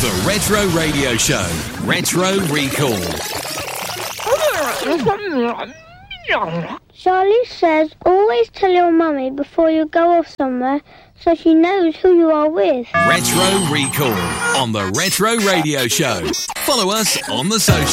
The Retro Radio Show. Retro Recall. Charlie says, always tell your mummy before you go off somewhere so she knows who you are with. Retro Recall on The Retro Radio Show. Follow us on the social.